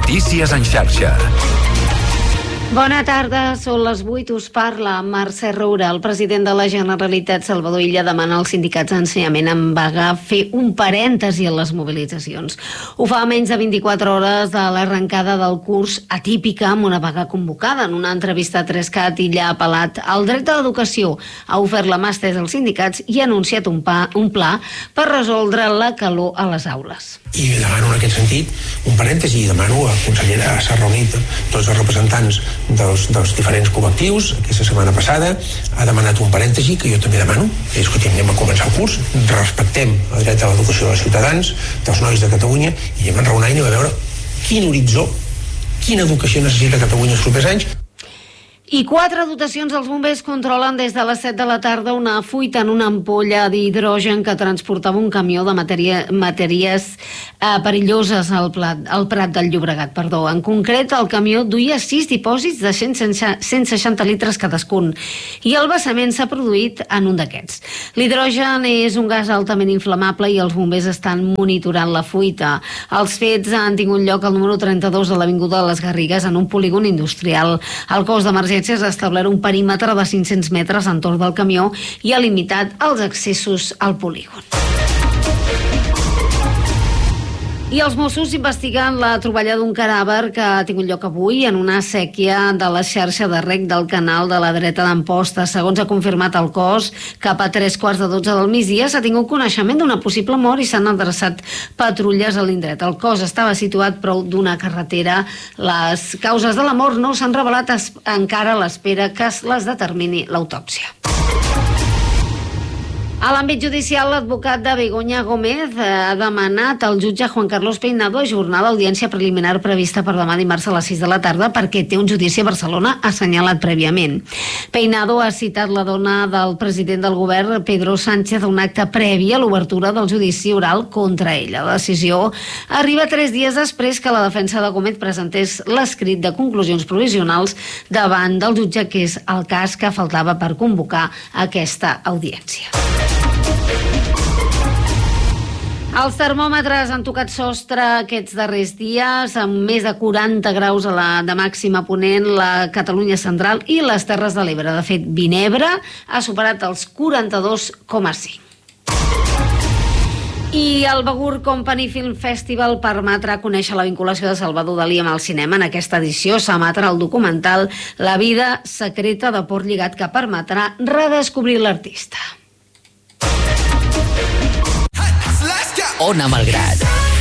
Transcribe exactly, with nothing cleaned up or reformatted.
Notícies en xarxa. Bona tarda, són les vuit, us parla Mercè Roura. El president de la Generalitat, Salvador Illa, demana als sindicats d'ensenyament en vaga fer un parèntesi en les mobilitzacions. Ho fa a menys de vint-i-quatre hores de l'arrencada del curs atípica amb una vaga convocada. En una entrevista a Trescat, Illa ha apel·lat al dret a l'educació, ha ofert la mà estesa als sindicats i ha anunciat un, pa, un pla per resoldre la calor a les aules. I demano en aquest sentit un parèntesi i demano a la consellera, s'ha reunit tots els representants dels, dels diferents col·lectius aquesta setmana passada, ha demanat un parèntesi que jo també demano, és que anem a començar el curs, respectem el dret a l'educació dels ciutadans, dels nois de Catalunya, i anem a enraonar i anem a veure quin horitzó, quina educació necessita Catalunya els propers anys. I quatre dotacions dels bombers controlen des de les set de la tarda una fuita en una ampolla d'hidrogen que transportava un camió de matèria, matèries eh, perilloses al, plat, al Prat del Llobregat. Perdó. En concret, el camió duia sis dipòsits de cent seixanta litres cadascun i el vessament s'ha produït en un d'aquests. L'hidrogen és un gas altament inflamable i els bombers estan monitorant la fuita. Els fets han tingut lloc al número trenta-dos de l'Avinguda de les Garrigues en un polígon industrial. El cos d'emergència ha establert un perímetre de cinc-cents metres entorn del camió i ha limitat els accessos al polígon. I els Mossos investiguen la troballa d'un cadàver que ha tingut lloc avui en una sèquia de la xarxa de rec del canal de la dreta d'Amposta. Segons ha confirmat el cos, cap a tres quarts de dotze del migdia s'ha tingut coneixement d'una possible mort i s'han adreçat patrulles a l'indret. El cos estava situat prop d'una carretera. Les causes de la mort no s'han revelat encara a l'espera que les determini l'autòpsia. A l'àmbit judicial, l'advocat de Begoña Gómez ha demanat al jutge Juan Carlos Peinado ajornar l'audiència preliminar prevista per demà dimarts a les sis de la tarda perquè té un judici a Barcelona assenyalat prèviament. Peinado ha citat la dona del president del govern, Pedro Sánchez, a un acte previ a l'obertura del judici oral contra ella. La decisió arriba tres dies després que la defensa de Gómez presentés l'escrit de conclusions provisionals davant del jutge, que és el cas que faltava per convocar aquesta audiència. Els termòmetres han tocat sostre aquests darrers dies amb més de quaranta graus a la de màxima ponent, la Catalunya central i les Terres de l'Ebre. De fet, Vinebre ha superat els quaranta-dos coma cinc. I el Begur Company Film Festival permetrà conèixer la vinculació de Salvador Dalí amb el cinema. En aquesta edició s'emetrà el documental La vida secreta de Port Lligat, que permetrà redescobrir l'artista. Ona Malgrat.